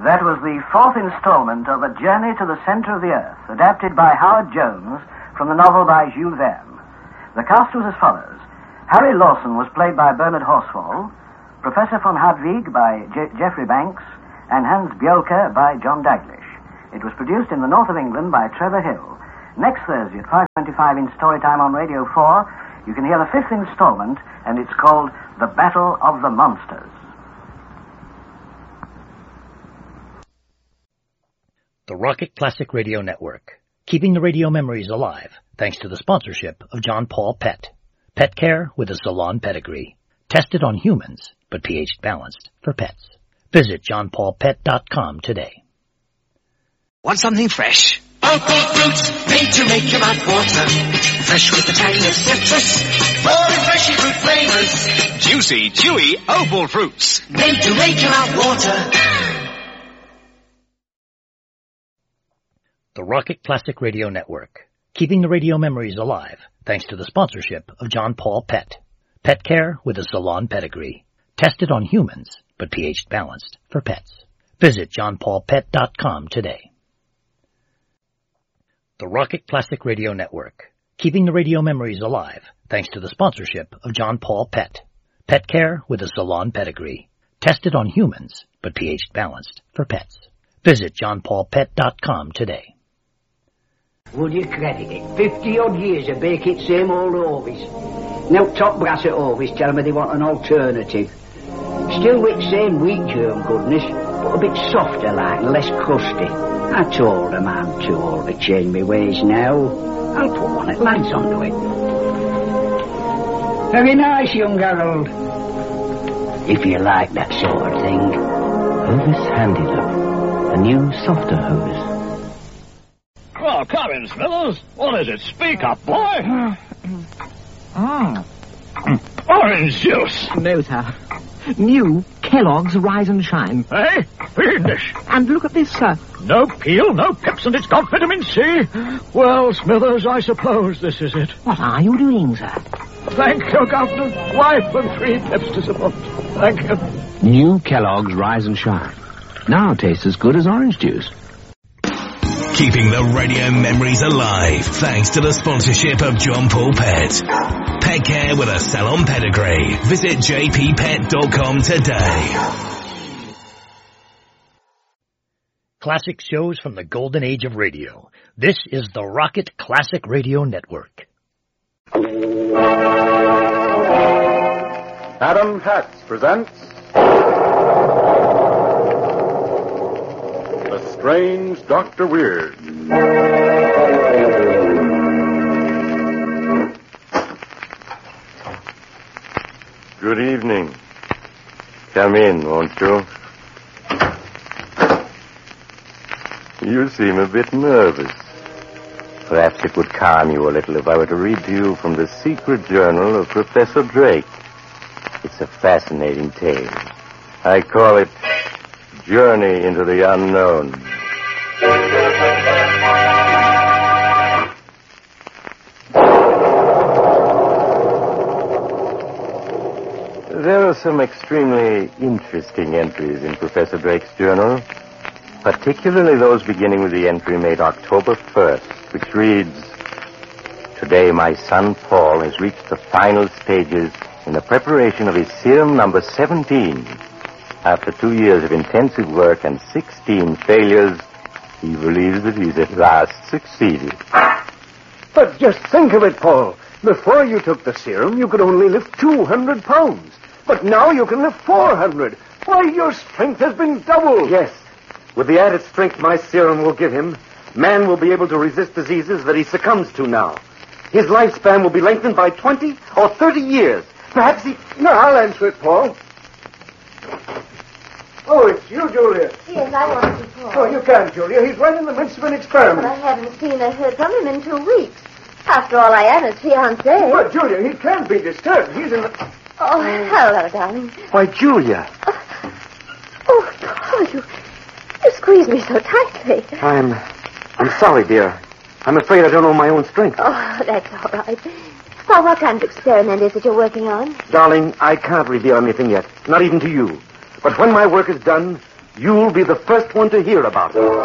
That was the fourth installment of A Journey to the Center of the Earth, adapted by Howard Jones from the novel by Jules Verne. The cast was as follows. Harry Lawson was played by Bernard Horsfall, Professor von Hadwig by Geoffrey Banks, and Hans Bjolke by John Daglish. It was produced in the north of England by Trevor Hill. Next Thursday at 5:25 in Storytime on Radio 4, you can hear the fifth installment, and it's called The Battle of the Monsters. The Rocket Classic Radio Network, keeping the radio memories alive thanks to the sponsorship of John Paul Pet. Pet care with a salon pedigree. Tested on humans, but pH balanced for pets. Visit johnpaulpet.com today. Want something fresh? Opal fruit, made to make your mouth water. Fresh with the tang of citrus, more refreshing fruit flavors. Juicy, chewy Opal fruits, made to make your mouth water. The Rocket Classic Radio Network, keeping the radio memories alive thanks to the sponsorship of John Paul Pet. Pet care with a salon pedigree. Tested on humans, but pH balanced for pets. Visit johnpaulpet.com today. The Rocket Classic Radio Network, keeping the radio memories alive thanks to the sponsorship of John Paul Pet. Pet care with a salon pedigree. Tested on humans, but pH balanced for pets. Visit johnpaulpet.com today. Would you credit it? 50-odd years of baking same old Ovis. Now top brass at Ovis tell me they want an alternative. Still with same wheat germ goodness, but a bit softer like, less crusty. I told them I'm too old to change my ways now. I'll put one at lads onto it. Very nice, young Harold. If you like that sort of thing. Hovis Handy Love. A new, softer Hovis. Well, come in, Smithers. What is it? Speak up, boy. Orange juice. No, sir. New Kellogg's Rise and Shine. Eh? Fiendish. And look at this, sir. No peel, no pips, and it's got vitamin C. Well, Smithers, I suppose this is it. What are you doing, sir? Thank you, Governor. Wife and 3 pips to support. Thank you. New Kellogg's Rise and Shine. Now tastes as good as orange juice. Keeping the radio memories alive thanks to the sponsorship of John Paul Pet. Pet care with a salon pedigree. Visit jppet.com today. Classic shows from the golden age of radio. This is the Rocket Classic Radio Network. Adam Patz presents The Strange Dr. Weird. Good evening. Come in, won't you? You seem a bit nervous. Perhaps it would calm you a little if I were to read to you from the secret journal of Professor Drake. It's a fascinating tale. I call it Journey into the Unknown. There are some extremely interesting entries in Professor Drake's journal, particularly those beginning with the entry made October 1st, which reads, "Today my son Paul has reached the final stages in the preparation of his serum number 17. After 2 years of intensive work and 16 failures, he believes that he's at last succeeded." But just think of it, Paul. Before you took the serum, you could only lift 200 pounds. But now you can lift 400. Why, your strength has been doubled. Yes. With the added strength my serum will give him, man will be able to resist diseases that he succumbs to now. His lifespan will be lengthened by 20 or 30 years. Perhaps he... No, I'll answer it, Paul. Oh, it's you, Julia. Yes, I want to Paul. Oh, you can't, Julia. He's right in the midst of an experiment. But I haven't seen or heard from him in 2 weeks. After all, I am his fiancée. But, Julia, he can't be disturbed. He's in the... Oh, hello, darling. Why, Julia. Oh, Paul, you squeezed me so tightly. I'm sorry, dear. I'm afraid I don't know my own strength. Oh, that's all right. Paul, what kind of experiment is it you're working on? Darling, I can't reveal anything yet. Not even to you. But when my work is done, you'll be the first one to hear about it.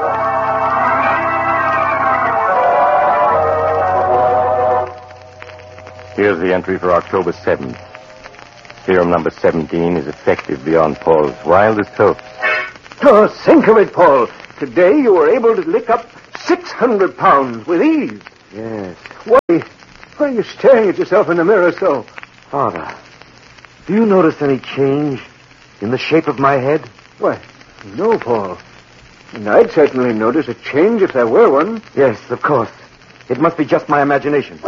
Here's the entry for October 7th. Serum number 17 is effective beyond Paul's wildest hopes. Oh, think of it, Paul. Today you were able to lick up 600 pounds with ease. Yes. Why are you staring at yourself in the mirror so? Father, do you notice any change in the shape of my head? Why, no, Paul. And I'd certainly notice a change if there were one. Yes, of course. It must be just my imagination.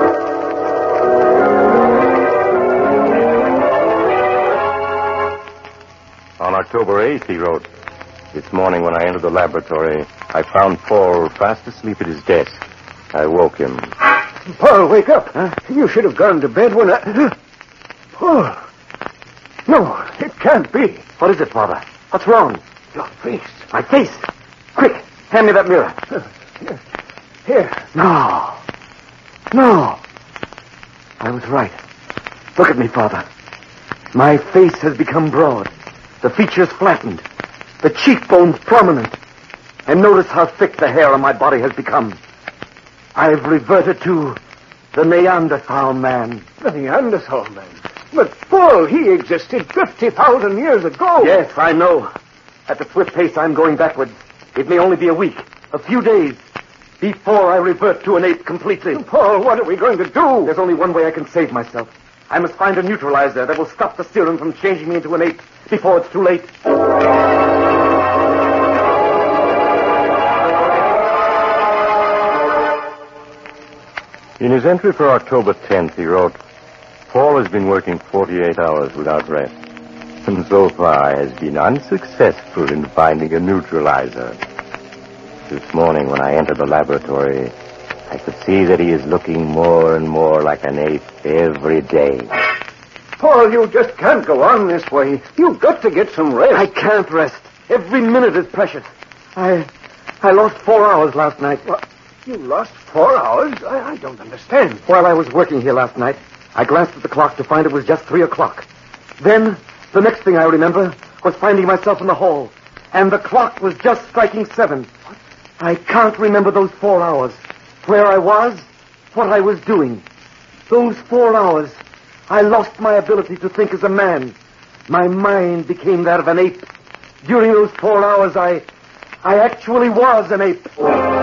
On October 8th, he wrote, "This morning when I entered the laboratory, I found Paul fast asleep at his desk. I woke him." Paul, wake up. Huh? You should have gone to bed when I... Paul. No, it can't be. What is it, Father? What's wrong? Your face. My face? Quick, hand me that mirror. Here. No. No. I was right. Look at me, Father. My face has become broad. The features flattened. The cheekbones prominent. And notice how thick the hair on my body has become. I've reverted to the Neanderthal man. The Neanderthal man? But, Paul, he existed 50,000 years ago. Yes, I know. At the swift pace I'm going backwards, it may only be a week, a few days, before I revert to an ape completely. Paul, what are we going to do? There's only one way I can save myself. I must find a neutralizer that will stop the serum from changing me into an ape before it's too late. In his entry for October 10th, he wrote, "Paul has been working 48 hours without rest, and so far has been unsuccessful in finding a neutralizer. This morning when I entered the laboratory, I could see that he is looking more and more like an ape every day." Paul, you just can't go on this way. You've got to get some rest. I can't rest. Every minute is precious. I lost 4 hours last night. What? You lost 4 hours? I don't understand. While I was working here last night, I glanced at the clock to find it was just 3 o'clock. Then, the next thing I remember was finding myself in the hall, and the clock was just striking 7. I can't remember those 4 hours. Where I was, what I was doing. Those 4 hours, I lost my ability to think as a man. My mind became that of an ape. During those 4 hours, I actually was an ape.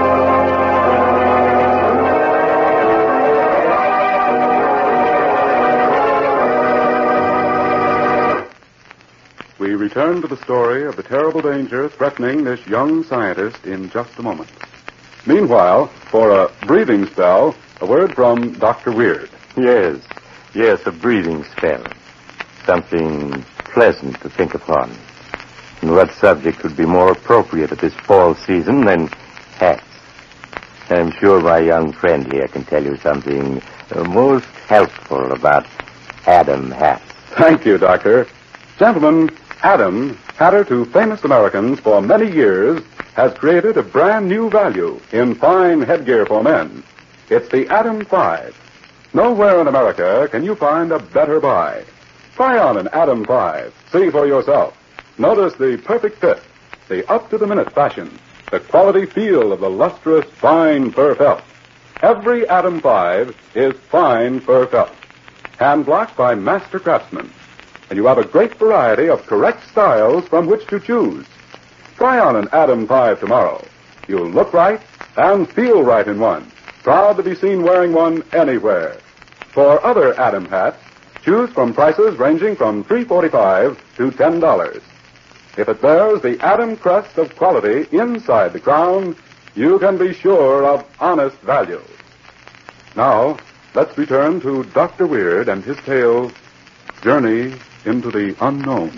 We return to the story of the terrible danger threatening this young scientist in just a moment. Meanwhile, for a breathing spell, a word from Dr. Weird. Yes, a breathing spell. Something pleasant to think upon. And what subject would be more appropriate at this fall season than hats? I'm sure my young friend here can tell you something most helpful about Adam hats. Thank you, Doctor. Gentlemen, Adam, hatter to famous Americans for many years, has created a brand new value in fine headgear for men. It's the Adam 5. Nowhere in America can you find a better buy. Try on an Adam 5. See for yourself. Notice the perfect fit, the up-to-the-minute fashion, the quality feel of the lustrous, fine fur felt. Every Adam 5 is fine fur felt, hand-blocked by master craftsmen. And you have a great variety of correct styles from which to choose. Try on an Adam 5 tomorrow. You'll look right and feel right in one. Proud to be seen wearing one anywhere. For other Adam hats, choose from prices ranging from $3.45 to $10. If it bears the Adam crest of quality inside the crown, you can be sure of honest value. Now, let's return to Dr. Weird and his tale, Journey into the Unknown.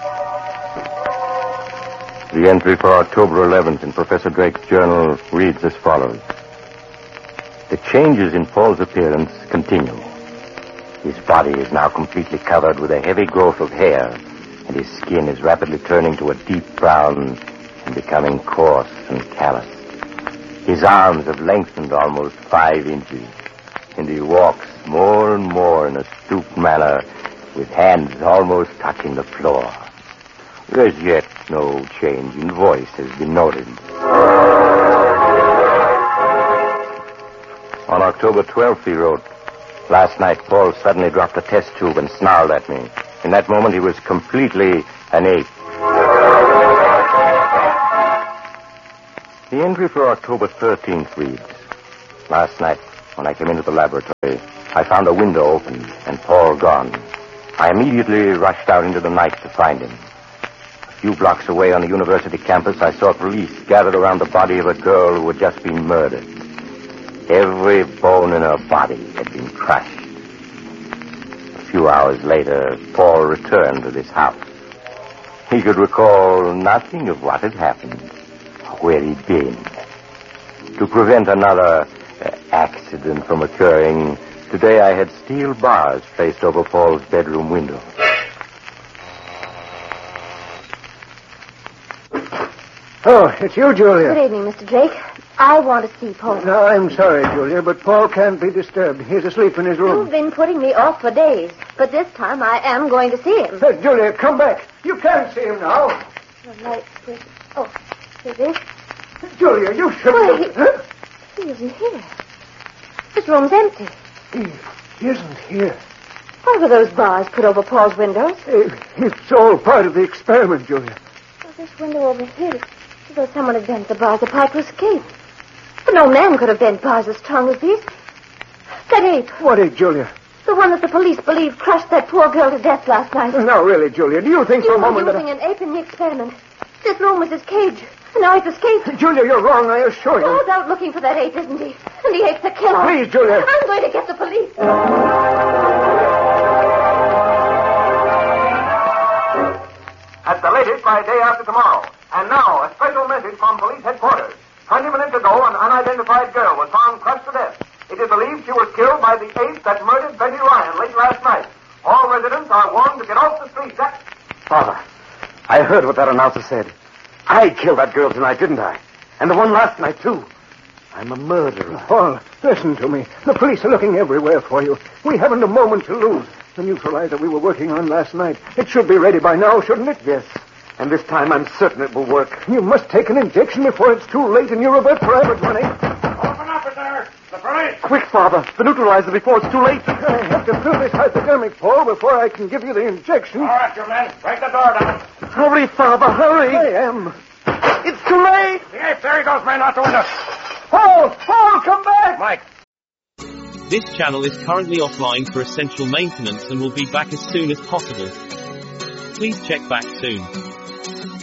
The entry for October 11th in Professor Drake's journal reads as follows. The changes in Paul's appearance continue. His body is now completely covered with a heavy growth of hair, and his skin is rapidly turning to a deep brown and becoming coarse and calloused. His arms have lengthened almost 5 inches, and he walks more and more in a stooped manner, with hands almost touching the floor. As yet, No change in voice has been noted. On October 12th, he wrote, "Last night, Paul suddenly dropped a test tube and snarled at me. In that moment, he was completely an ape." The entry for October 13th reads, "Last night, when I came into the laboratory, I found a window open and Paul gone. I immediately rushed out into the night to find him. A few blocks away on the university campus, I saw police gathered around the body of a girl who had just been murdered. Every bone in her body had been crushed. A few hours later, Paul returned to this house. He could recall nothing of what had happened, or where he'd been. To prevent another accident from occurring, today I had steel bars placed over Paul's bedroom window." Oh, it's you, Julia. Good evening, Mr. Drake. I want to see Paul. No, I'm sorry, Julia, but Paul can't be disturbed. He's asleep in his room. You've been putting me off for days, but this time I am going to see him. Hey, Julia, come back. You can't see him now. The light switch. Oh, is this? Julia, you shouldn't Wait. have... He isn't here. This room's empty. He isn't here. Why were those bars put over Paul's windows? It's all part of the experiment, Julia. Well, this window over here, as though someone had bent the bars apart to escape. But no man could have bent bars as strong as these. That ape. What ape, Julia? The one that the police believe crushed that poor girl to death last night. Now, really, Julia, do you think for a moment that... You were using an ape in the experiment. This room was his cage. And now he's escaped. Julia, you're wrong, I assure you. Paul's out looking for that ape, isn't he? And the ape's the killer. Please, Julia. I'm going to get the police. At the latest by day after tomorrow. And now, a special message from police headquarters. 20 minutes ago, an unidentified girl was found crushed to death. It is believed she was killed by the ape that murdered Betty Ryan late last night. All residents are warned to get off the street. Father, I heard what that announcer said. I killed that girl tonight, didn't I? And the one last night, too. I'm a murderer. Paul, listen to me. The police are looking everywhere for you. We haven't a moment to lose. The neutralizer we were working on last night. It should be ready by now, shouldn't it? Yes. And this time I'm certain it will work. You must take an injection before it's too late and you revert private money. Open up, sir. The police. Quick, Father. The neutralizer before it's too late. I have to fill this hypodermic, Paul, before I can give you the injection. All right, you men. Break the door down. Hurry, Father, hurry. I am. It's too late. The ape, there he goes, man, out the window. Paul, come back. Mike. This channel is currently offline for essential maintenance and will be back as soon as possible. Please check back soon.